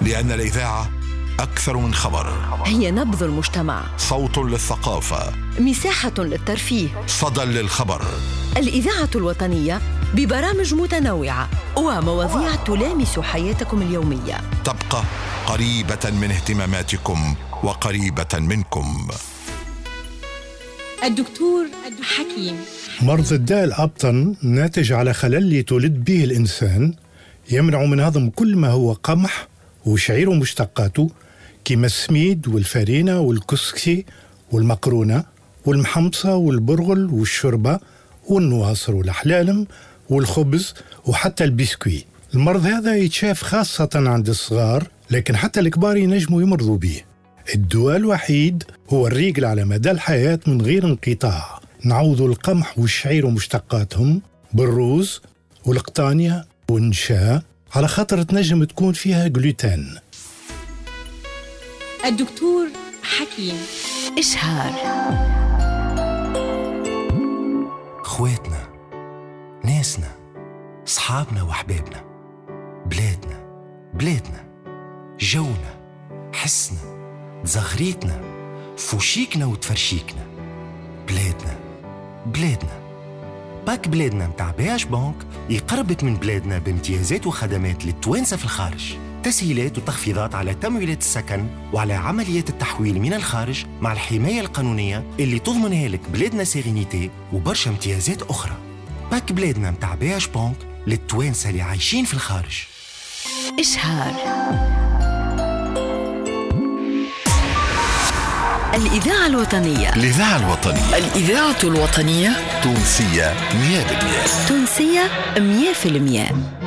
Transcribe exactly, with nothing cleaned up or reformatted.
لأن الإذاعة أكثر من خبر، هي نبض المجتمع، صوت للثقافة، مساحة للترفيه، صدى للخبر. الإذاعة الوطنية ببرامج متنوعة ومواضيع تلامس حياتكم اليومية، تبقى قريبة من اهتماماتكم وقريبة منكم. الدكتور حكيم. مرض الداء الأبطن ناتج على خلل يتولد به الإنسان يمنع من هضم كل ما هو قمح وشعير ومشتقاته، كما السميد والفرينة والكسكسي والمقرونة والمحمصة والبرغل والشربة والنواصر والأحلالم والخبز وحتى البسكوي. المرض هذا يتشاف خاصة عند الصغار، لكن حتى الكبار ينجموا يمرضوا به. الدواء الوحيد هو الريقل على مدى الحياة من غير انقطاع. نعوضوا القمح والشعير ومشتقاتهم بالروز والقطانية والنشا، على خاطر تنجم تكون فيها جلوتين. الدكتور حكيم. إشهار. خواتنا، ناسنا، صحابنا وحبابنا، بلادنا بلادنا، جونا، حسنا، زغريتنا، فوشيكنا وتفرشيكنا، بلادنا بلادنا. باك بلادنا متاع بياش بانك يقربك من بلادنا بامتيازات وخدمات للتوانسة في الخارج، تسهيلات وتخفيضات على تمويلات السكن وعلى عمليات التحويل من الخارج مع الحماية القانونية اللي تضمنها لك بلادنا سيغينيتي وبرشا امتيازات أخرى. باك بلادنا متاع بياش بانك للتوانسة اللي عايشين في الخارج. إشهار. الإذاعة الوطنية. الإذاعة الوطنية. الإذاعة الوطنية. تونسية مية بالمية. تونسية مية في المية.